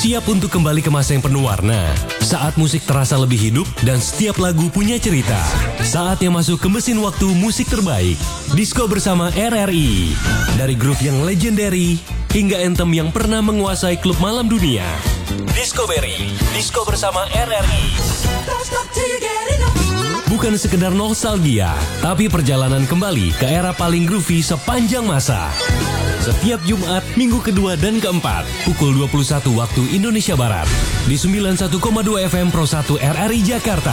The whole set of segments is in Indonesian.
Siap untuk kembali ke masa yang penuh warna? Saat musik terasa lebih hidup dan setiap lagu punya cerita. Saatnya masuk ke mesin waktu musik terbaik. Disko bersama RRI. Dari grup yang legendary hingga anthem yang pernah menguasai klub malam dunia. Discovery, Disko bersama RRI. Bukan sekedar nostalgia, tapi perjalanan kembali ke era paling groovy sepanjang masa. Setiap Jumat, minggu kedua dan keempat, pukul 21 waktu Indonesia Barat. Di 91,2 FM Pro 1 RRI Jakarta.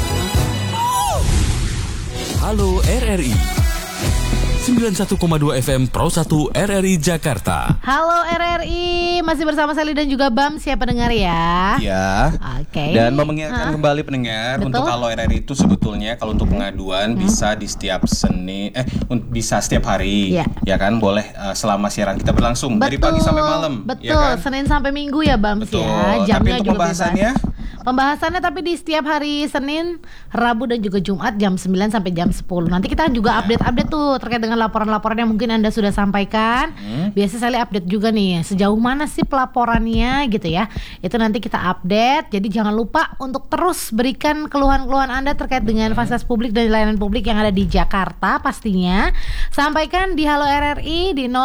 Halo RRI. 91,2 FM Pro 1 RRI Jakarta. Halo RRI, masih bersama Sally dan juga Bam. Siapa pendengar ya? Ya. Oke. Dan mau mengingatkan kembali pendengar, Betul. untuk Halo RRI itu sebetulnya kalau untuk pengaduan bisa di setiap bisa setiap hari. Ya. Ya kan, boleh selama siaran kita berlangsung dari pagi sampai malam. Betul, Ya kan? Senin sampai Minggu ya Bam. Betul. Ya. Tapi Jamnya untuk juga pembahasannya Pembahasannya tapi di setiap hari Senin, Rabu dan juga Jumat jam 9 sampai jam 10. Nanti kita juga update tuh terkait dengan laporan-laporan yang mungkin Anda sudah sampaikan. Biasa saya update juga nih, sejauh mana sih pelaporannya gitu ya. Itu nanti kita update. Jadi jangan lupa untuk terus berikan keluhan-keluhan Anda terkait dengan fasilitas publik dan layanan publik yang ada di Jakarta pastinya. Sampaikan di Halo RRI di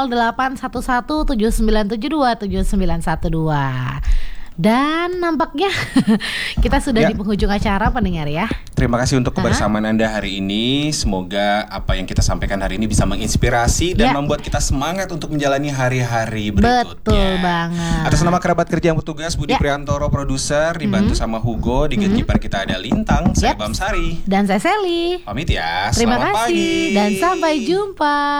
081179727912. Dan nampaknya kita sudah di penghujung acara pendengar ya. terima kasih untuk kebersamaan Anda hari ini. Semoga apa yang kita sampaikan hari ini bisa menginspirasi dan membuat kita semangat untuk menjalani hari-hari berikutnya. Betul banget. Atas nama kerabat kerja yang bertugas, Budi Priantoro produser, dibantu sama Hugo. Di gatekeeper kita ada Lintang, saya Bamsari. Dan saya Sally. Pamit ya. Terima Selamat kasih pagi. dan sampai jumpa.